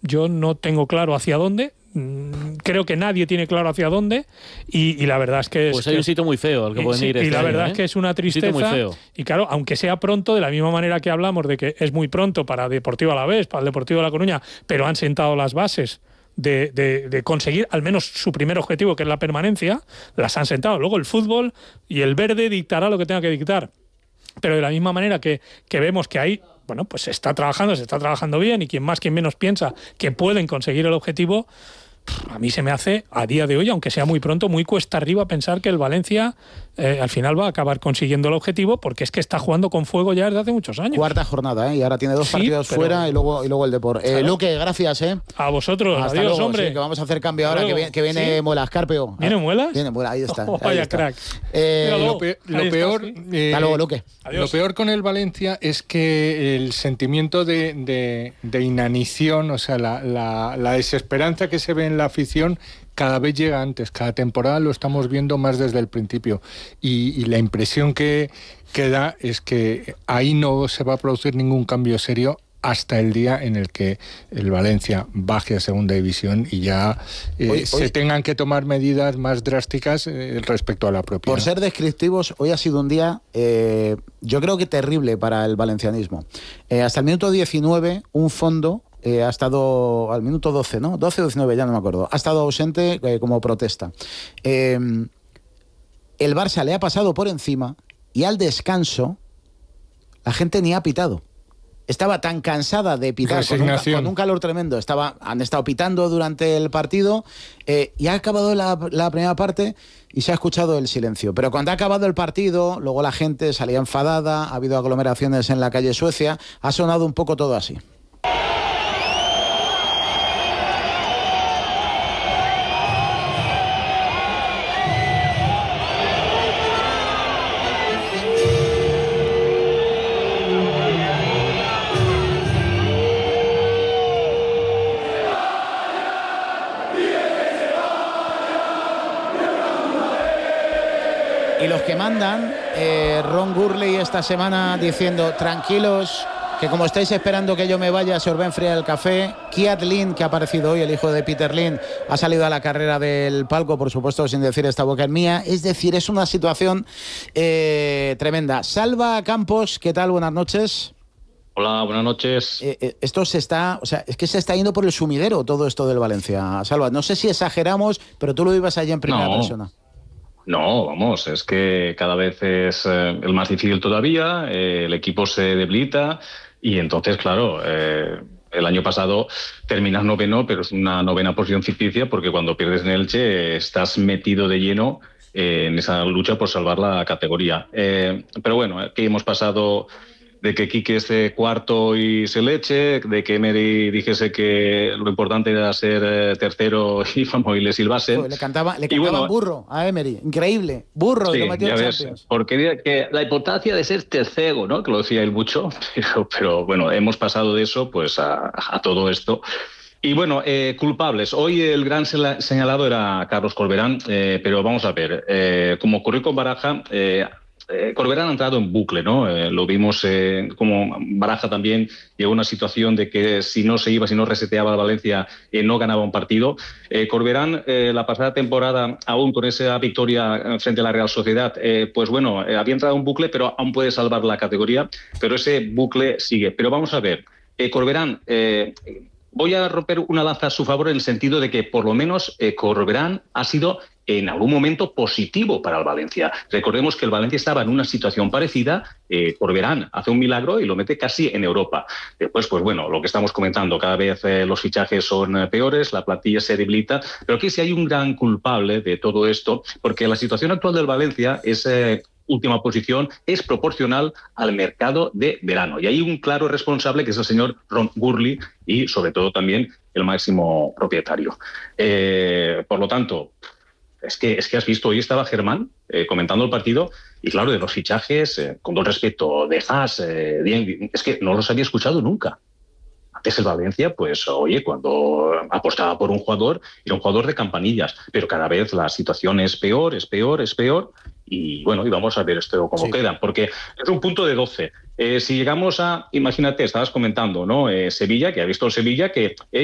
yo no tengo claro hacia dónde. Creo que nadie tiene claro hacia dónde y la verdad es que... Pues hay un sitio muy feo al que pueden ir. Y la verdad año, es que es una tristeza. Un sitio muy feo. Y claro, aunque sea pronto, de la misma manera que hablamos de que es muy pronto para Deportivo Alavés, para el Deportivo de La Coruña, pero han sentado las bases de conseguir al menos su primer objetivo, que es la permanencia, las han sentado. Luego el fútbol y el verde dictará lo que tenga que dictar. Pero de la misma manera que vemos que hay, bueno, pues se está trabajando bien, y quien más, quien menos piensa que pueden conseguir el objetivo, a mí se me hace, a día de hoy, aunque sea muy pronto, muy cuesta arriba pensar que el Valencia al final va a acabar consiguiendo el objetivo, porque es que está jugando con fuego ya desde hace muchos años. Cuarta jornada, y ahora tiene 2 partidos fuera y luego el Depor. Claro. Luque, gracias. A vosotros, hasta adiós, luego, hombre. Sí, que vamos a hacer cambio ahora, que viene Muelas, Carpio. ¿Viene Muelas? Viene Muelas, ahí está. Vaya crack. Lo peor, hasta luego, Luque. Lo peor con el Valencia es que el sentimiento de inanición, o sea, la desesperanza que se ve en la afición cada vez llega antes, cada temporada lo estamos viendo más desde el principio, y la impresión que da es que ahí no se va a producir ningún cambio serio hasta el día en el que el Valencia baje a segunda división y ya se tengan que tomar medidas más drásticas respecto a la propiedad. Por ser descriptivos, hoy ha sido un día, yo creo que terrible para el valencianismo. Hasta el minuto 19, un fondo ha estado al minuto 12, ¿no? 12 o 19, ya no me acuerdo. Ha estado ausente como protesta. El Barça le ha pasado por encima y al descanso la gente ni ha pitado. Estaba tan cansada de pitar con un calor tremendo. Han estado pitando durante el partido y ha acabado la primera parte y se ha escuchado el silencio. Pero cuando ha acabado el partido, luego la gente salía enfadada, ha habido aglomeraciones en la calle Suecia, ha sonado un poco todo así. Y los que mandan, Ron Gurley esta semana diciendo, tranquilos, que como estáis esperando que yo me vaya, se os va a enfriar el café. Kiat Lin, que ha aparecido hoy, el hijo de Peter Lin, ha salido a la carrera del palco, por supuesto, sin decir esta boca es mía. Es decir, es una situación tremenda. Salva Campos, ¿qué tal? Buenas noches. Hola, buenas noches. Esto es que se está yendo por el sumidero todo esto del Valencia. Salva, no sé si exageramos, pero tú lo vivas allí en primera persona. No, vamos, es que cada vez es el más difícil todavía, el equipo se debilita y entonces, claro, el año pasado terminas noveno, pero es una novena posición ficticia porque cuando pierdes en Elche estás metido de lleno en esa lucha por salvar la categoría. Pero bueno, aquí hemos pasado de que Quique esté cuarto y se le eche, de que Emery dijese que lo importante era ser tercero y le silbasen. Pues le cantaban burro a Emery, increíble, burro, sí, y lo metió en Champions. Porque que la importancia de ser tercero, ¿no? Que lo decía él mucho, pero bueno, hemos pasado de eso pues a todo esto. Y bueno, culpables. Hoy el gran señalado era Carlos Corberán, pero vamos a ver, como ocurrió con Baraja, Corberán ha entrado en bucle, ¿no? Lo vimos como Baraja también llegó a una situación de que si no reseteaba a Valencia, no ganaba un partido. Corberán, la pasada temporada, aún con esa victoria frente a la Real Sociedad, pues bueno, había entrado en bucle, pero aún puede salvar la categoría, pero ese bucle sigue. Pero vamos a ver, Corberán... voy a romper una lanza a su favor en el sentido de que por lo menos Corberán ha sido en algún momento positivo para el Valencia. Recordemos que el Valencia estaba en una situación parecida, Corberán hace un milagro y lo mete casi en Europa. Después, pues bueno, lo que estamos comentando, cada vez los fichajes son peores, la plantilla se debilita, pero aquí sí hay un gran culpable de todo esto, porque la situación actual del Valencia es... última posición es proporcional al mercado de verano. Y hay un claro responsable que es el señor Ron Gurley y sobre todo también el máximo propietario. Por lo tanto, es que has visto, hoy estaba Germán comentando el partido y claro, de los fichajes, con todo el respeto de Haas, es que no los había escuchado nunca. Antes el Valencia, pues oye, cuando apostaba por un jugador, era un jugador de campanillas, pero cada vez la situación es peor, y bueno, y vamos a ver esto cómo queda, porque es un punto de 12. Si llegamos a, imagínate, estabas comentando, ¿no? Sevilla, que ha visto el Sevilla que